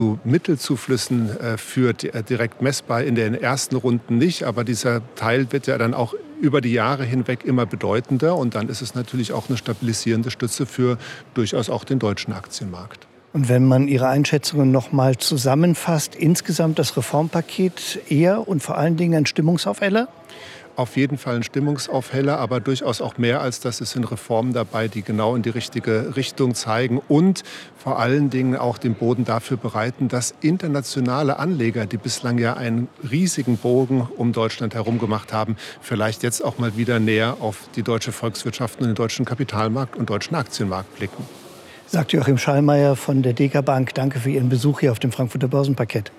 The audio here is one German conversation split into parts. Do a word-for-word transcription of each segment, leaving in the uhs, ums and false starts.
zu Mittelzuflüssen äh, führt, äh, direkt messbar in den ersten Runden nicht. Aber dieser Teil wird ja dann auch über die Jahre hinweg immer bedeutender. Und dann ist es natürlich auch eine stabilisierende Stütze für durchaus auch den deutschen Aktienmarkt. Und wenn man Ihre Einschätzungen noch mal zusammenfasst, insgesamt das Reformpaket eher und vor allen Dingen ein Stimmungsaufheller? Auf jeden Fall ein Stimmungsaufheller, aber durchaus auch mehr als das. Es sind Reformen dabei, die genau in die richtige Richtung zeigen und vor allen Dingen auch den Boden dafür bereiten, dass internationale Anleger, die bislang ja einen riesigen Bogen um Deutschland herum gemacht haben, vielleicht jetzt auch mal wieder näher auf die deutsche Volkswirtschaft und den deutschen Kapitalmarkt und deutschen Aktienmarkt blicken. Sagt Joachim Schallmeier von der Deka Bank. Danke für Ihren Besuch hier auf dem Frankfurter Börsenparkett.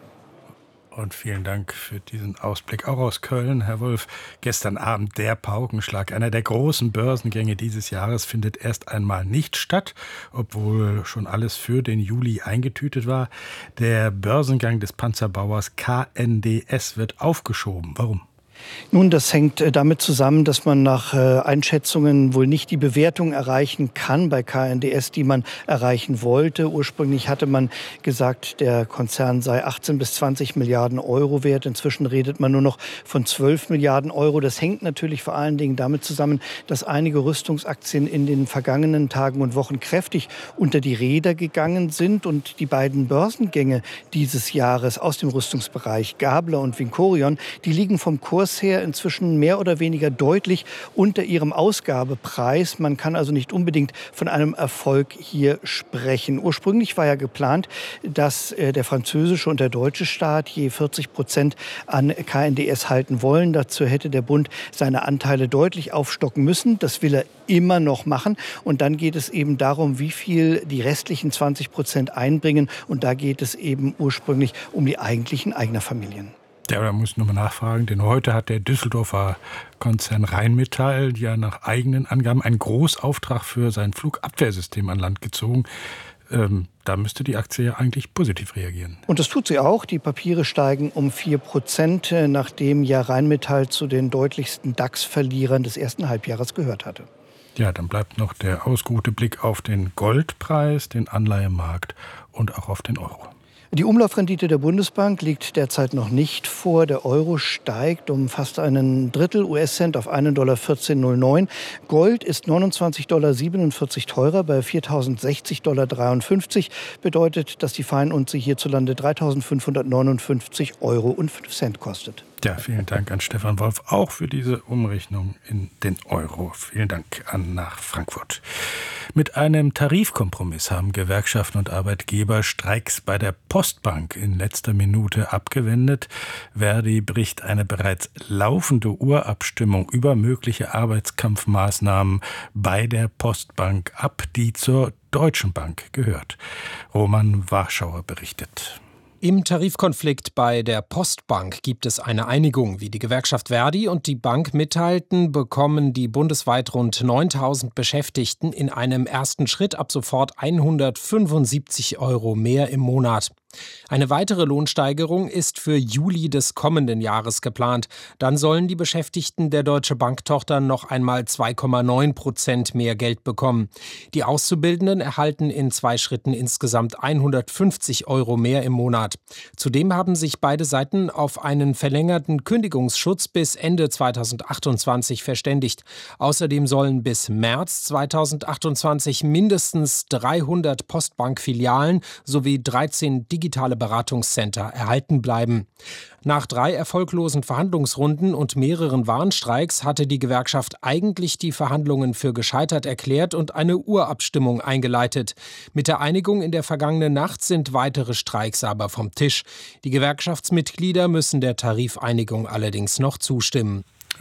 Und vielen Dank für diesen Ausblick auch aus Köln, Herr Wolf. Gestern Abend der Paukenschlag, einer der großen Börsengänge dieses Jahres, findet erst einmal nicht statt, obwohl schon alles für den Juli eingetütet war. Der Börsengang des Panzerbauers K N D S wird aufgeschoben. Warum? Nun, das hängt damit zusammen, dass man nach Einschätzungen wohl nicht die Bewertung erreichen kann bei K N D S, die man erreichen wollte. Ursprünglich hatte man gesagt, der Konzern sei achtzehn bis zwanzig Milliarden Euro wert. Inzwischen redet man nur noch von zwölf Milliarden Euro. Das hängt natürlich vor allen Dingen damit zusammen, dass einige Rüstungsaktien in den vergangenen Tagen und Wochen kräftig unter die Räder gegangen sind. Und die beiden Börsengänge dieses Jahres aus dem Rüstungsbereich, Gabler und Vincorion, die liegen vom Kurs her inzwischen mehr oder weniger deutlich unter ihrem Ausgabepreis. Man kann also nicht unbedingt von einem Erfolg hier sprechen. Ursprünglich war ja geplant, dass äh, der französische und der deutsche Staat je vierzig Prozent an K N D S halten wollen. Dazu hätte der Bund seine Anteile deutlich aufstocken müssen. Das will er immer noch machen. Und dann geht es eben darum, wie viel die restlichen zwanzig Prozent einbringen. Und da geht es eben ursprünglich um die eigentlichen Eignerfamilien. Ja, da muss ich nochmal nachfragen, denn heute hat der Düsseldorfer Konzern Rheinmetall ja nach eigenen Angaben einen Großauftrag für sein Flugabwehrsystem an Land gezogen. Ähm, da müsste die Aktie ja eigentlich positiv reagieren. Und das tut sie auch. Die Papiere steigen um vier Prozent, nachdem ja Rheinmetall zu den deutlichsten DAX-Verlierern des ersten Halbjahres gehört hatte. Ja, dann bleibt noch der ausgeruhte Blick auf den Goldpreis, den Anleihemarkt und auch auf den Euro. Die Umlaufrendite der Bundesbank liegt derzeit noch nicht vor. Der Euro steigt um fast einen Drittel U S-Cent auf einen Dollar vierzehn Komma null neun. Gold ist neunundzwanzig Komma siebenundvierzig Dollar teurer bei viertausendsechzig Komma dreiundfünfzig Dollar. Bedeutet, dass die Feinunze hierzulande dreitausendfünfhundertneunundfünfzig Euro und fünf Cent kostet. Ja, vielen Dank an Stefan Wolf, auch für diese Umrechnung in den Euro. Vielen Dank an nach Frankfurt. Mit einem Tarifkompromiss haben Gewerkschaften und Arbeitgeber Streiks bei der Postbank in letzter Minute abgewendet. Verdi bricht eine bereits laufende Urabstimmung über mögliche Arbeitskampfmaßnahmen bei der Postbank ab, die zur Deutschen Bank gehört. Roman Warschauer berichtet. Im Tarifkonflikt bei der Postbank gibt es eine Einigung. Wie die Gewerkschaft Verdi und die Bank mitteilten, bekommen die bundesweit rund neuntausend Beschäftigten in einem ersten Schritt ab sofort hundertfünfundsiebzig Euro mehr im Monat. Eine weitere Lohnsteigerung ist für Juli des kommenden Jahres geplant. Dann sollen die Beschäftigten der Deutsche Bank-Tochter noch einmal zwei Komma neun Prozent mehr Geld bekommen. Die Auszubildenden erhalten in zwei Schritten insgesamt hundertfünfzig Euro mehr im Monat. Zudem haben sich beide Seiten auf einen verlängerten Kündigungsschutz bis Ende zweitausendachtundzwanzig verständigt. Außerdem sollen bis März zweitausendachtundzwanzig mindestens dreihundert Postbank-Filialen sowie dreizehn digitale Beratungscenter erhalten bleiben. Nach drei erfolglosen Verhandlungsrunden und mehreren Warnstreiks hatte die Gewerkschaft eigentlich die Verhandlungen für gescheitert erklärt und eine Urabstimmung eingeleitet. Mit der Einigung in der vergangenen Nacht sind weitere Streiks aber vom Tisch. Die Gewerkschaftsmitglieder müssen der Tarifeinigung allerdings noch zustimmen.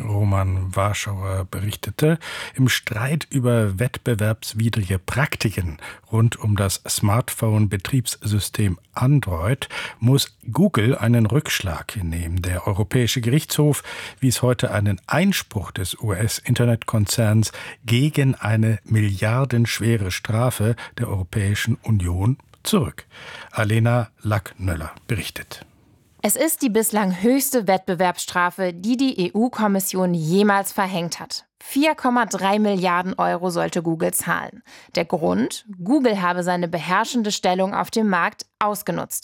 Roman Warschauer berichtete, im Streit über wettbewerbswidrige Praktiken rund um das Smartphone-Betriebssystem Android muss Google einen Rückschlag hinnehmen. Der Europäische Gerichtshof wies heute einen Einspruch des U S-Internetkonzerns gegen eine milliardenschwere Strafe der Europäischen Union zurück. Alena Lacknöller berichtet. Es ist die bislang höchste Wettbewerbsstrafe, die die E U-Kommission jemals verhängt hat. vier Komma drei Milliarden Euro sollte Google zahlen. Der Grund? Google habe seine beherrschende Stellung auf dem Markt ausgenutzt.